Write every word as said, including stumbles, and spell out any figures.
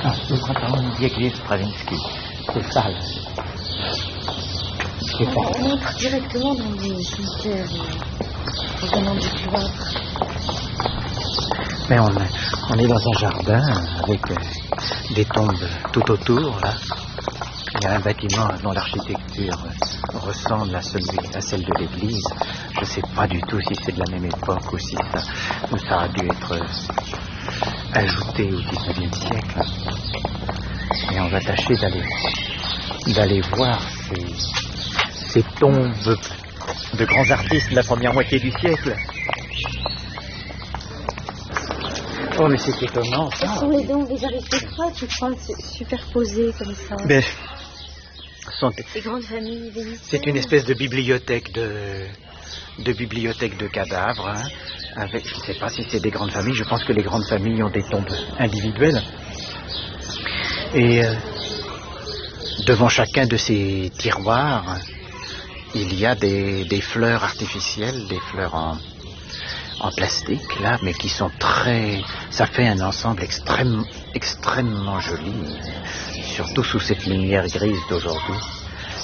Ah, le printemps d'Église Stravinsky. C'est ça, là. C'est ça. On entre directement dans les cimetières, euh, dans du cloître. Mais on, on est dans un jardin avec euh, des tombes tout autour, là. Il y a un bâtiment dont l'architecture ressemble à, celui, à celle de l'église. Je ne sais pas du tout si c'est de la même époque ou si ça, ou ça a dû être ajouté au dix-neuvième siècle. Et on va tâcher d'aller, d'aller voir ces, ces tombes de grands artistes de la première moitié du siècle. Oh, mais c'est étonnant, ça. Ce sont les dons des aristocrates, tu crois, superposés comme ça. Mais sont... Les grandes familles vénitiennes. C'est une espèce de bibliothèque de, de bibliothèque de cadavres. Hein, avec, je ne sais pas si c'est des grandes familles. Je pense que les grandes familles ont des tombes individuelles. Et euh, devant chacun de ces tiroirs, il y a des, des fleurs artificielles, des fleurs en, en plastique, là, mais qui sont très... Ça fait un ensemble extrême, extrêmement joli, surtout sous cette lumière grise d'aujourd'hui.